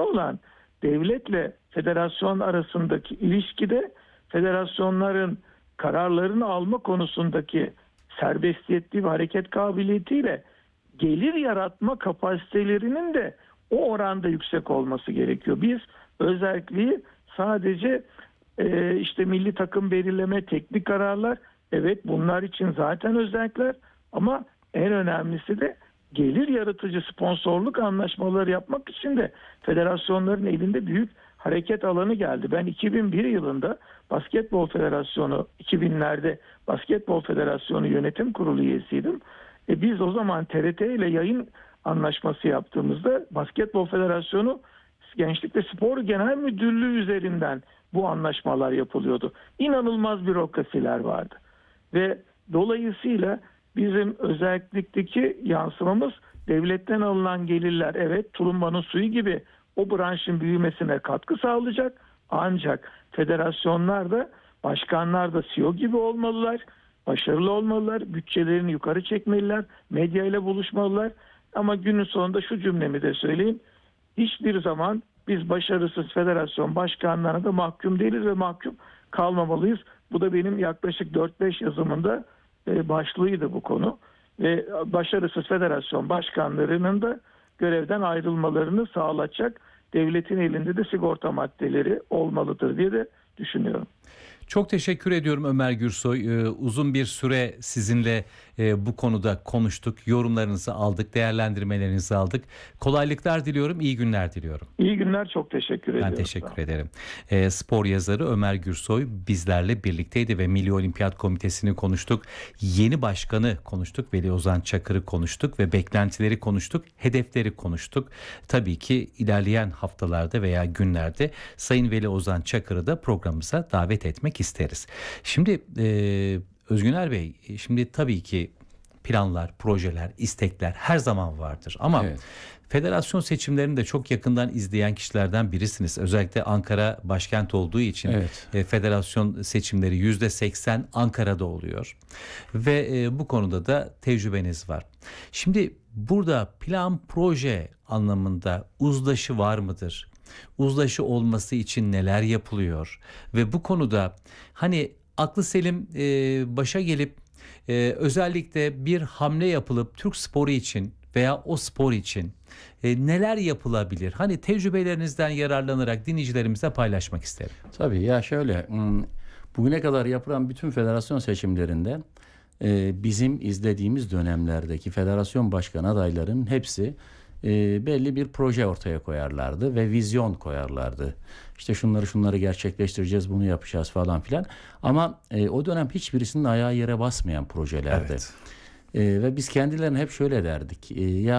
olan devletle federasyon arasındaki ilişkide federasyonların kararlarını alma konusundaki serbestiyetli ve hareket kabiliyetiyle gelir yaratma kapasitelerinin de o oranda yüksek olması gerekiyor. Biz özelliği sadece işte milli takım belirleme, teknik kararlar, evet bunlar için zaten özellikler, ama en önemlisi de gelir yaratıcı sponsorluk anlaşmaları yapmak için de federasyonların elinde büyük hareket alanı geldi. Ben 2001 yılında Basketbol Federasyonu, 2000'lerde Basketbol Federasyonu Yönetim Kurulu üyesiydim. Biz o zaman TRT ile yayın anlaşması yaptığımızda Basketbol Federasyonu Gençlik ve Spor Genel Müdürlüğü üzerinden bu anlaşmalar yapılıyordu. İnanılmaz bürokrasiler vardı. Ve dolayısıyla bizim özellikteki yansımamız devletten alınan gelirler, evet tulumbanın suyu gibi o branşın büyümesine katkı sağlayacak. Ancak federasyonlar da, başkanlar da CEO gibi olmalılar, başarılı olmalılar, bütçelerini yukarı çekmeliler, medya ile buluşmalılar. Ama günün sonunda şu cümlemi de söyleyeyim. Hiçbir zaman biz başarısız federasyon başkanlarına da mahkum değiliz ve mahkum kalmamalıyız. Bu da benim yaklaşık 4-5 yazımında başlığıydı bu konu. Ve başarısız federasyon başkanlarının da görevden ayrılmalarını sağlayacak devletin elinde de sigorta maddeleri olmalıdır diye de düşünüyorum. Çok teşekkür ediyorum Ömer Gürsoy. Uzun bir süre sizinle bu konuda konuştuk. Yorumlarınızı aldık, değerlendirmelerinizi aldık. Kolaylıklar diliyorum, iyi günler diliyorum. İyi günler, çok teşekkür ediyorum. Ben teşekkür ederim. Spor yazarı Ömer Gürsoy bizlerle birlikteydi ve Milli Olimpiyat Komitesi'ni konuştuk. Yeni başkanı konuştuk, Veli Ozan Çakır'ı konuştuk ve beklentileri konuştuk, hedefleri konuştuk. Tabii ki ilerleyen haftalarda veya günlerde Sayın Veli Ozan Çakır'ı da programımıza davet etmek isteriz. Şimdi Özgüner Bey, şimdi tabii ki planlar, projeler, istekler her zaman vardır ama evet, federasyon seçimlerini de çok yakından izleyen kişilerden birisiniz. Özellikle Ankara başkent olduğu için evet, federasyon seçimleri %80 Ankara'da oluyor ve bu konuda da tecrübeniz var. Şimdi burada plan, proje anlamında uzlaşı var mıdır? Uzlaşı olması için neler yapılıyor? Ve bu konuda hani aklı selim başa gelip özellikle bir hamle yapılıp Türk sporu için veya o spor için neler yapılabilir? Hani tecrübelerinizden yararlanarak dinleyicilerimizle paylaşmak isterim. Tabii ya şöyle, bugüne kadar yapılan bütün federasyon seçimlerinde bizim izlediğimiz dönemlerdeki federasyon başkan adaylarının hepsi belli bir proje ortaya koyarlardı ve vizyon koyarlardı. İşte şunları gerçekleştireceğiz, bunu yapacağız falan filan. Ama o dönem hiçbirisinin ayağı yere basmayan projelerdi. Evet. Ve biz kendilerine hep şöyle derdik.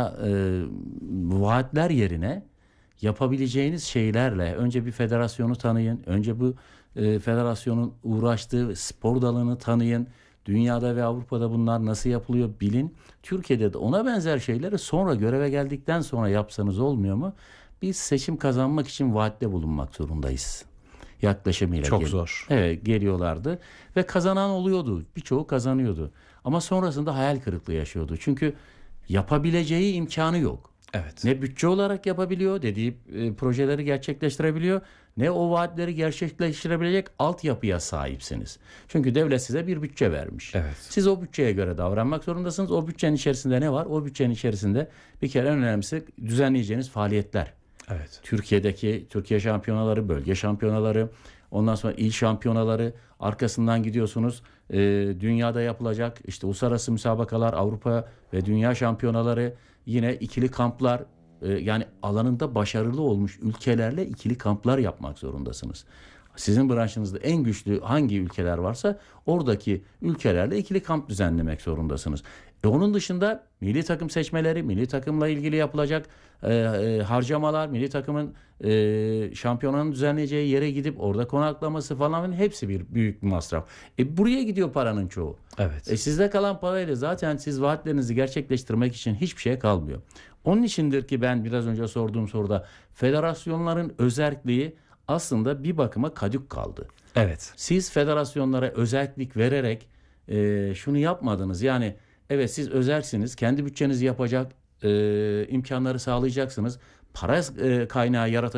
Vaatler yerine yapabileceğiniz şeylerle önce bir federasyonu tanıyın. Önce bu federasyonun uğraştığı spor dalını tanıyın. Dünyada ve Avrupa'da bunlar nasıl yapılıyor bilin. Türkiye'de de ona benzer şeyleri sonra göreve geldikten sonra yapsanız olmuyor mu? Biz seçim kazanmak için vaatte bulunmak zorundayız yaklaşımıyla. Çok zor. Evet, geliyorlardı ve kazanan oluyordu. Birçoğu kazanıyordu. Ama sonrasında hayal kırıklığı yaşıyordu. Çünkü yapabileceği imkanı yok. Evet. Ne bütçe olarak yapabiliyor, dediği projeleri gerçekleştirebiliyor, ne o vaatleri gerçekleştirebilecek altyapıya sahipsiniz. Çünkü devlet size bir bütçe vermiş. Evet. Siz o bütçeye göre davranmak zorundasınız. O bütçenin içerisinde ne var? O bütçenin içerisinde bir kere en önemlisi düzenleyeceğiniz faaliyetler. Evet. Türkiye şampiyonaları, bölge şampiyonaları, ondan sonra il şampiyonaları, arkasından gidiyorsunuz dünyada yapılacak işte uluslararası müsabakalar, Avrupa ve dünya şampiyonaları, yine ikili kamplar, yani alanında başarılı olmuş ülkelerle ikili kamplar yapmak zorundasınız. Sizin branşınızda en güçlü hangi ülkeler varsa oradaki ülkelerle ikili kamp düzenlemek zorundasınız. Onun dışında milli takım seçmeleri, milli takımla ilgili yapılacak harcamalar, milli takımın şampiyonanın düzenleyeceği yere gidip orada konaklaması falan, hepsi bir büyük bir masraf. Buraya gidiyor paranın çoğu. Evet. Sizde kalan parayla zaten siz vaatlerinizi gerçekleştirmek için hiçbir şey kalmıyor. Onun içindir ki ben biraz önce sorduğum soruda federasyonların özerkliği aslında bir bakıma kadük kaldı. Evet. Siz federasyonlara özerklik vererek şunu yapmadınız. Yani evet, siz özerksiniz, kendi bütçenizi yapacak imkanları sağlayacaksınız. Para kaynağı yaratacak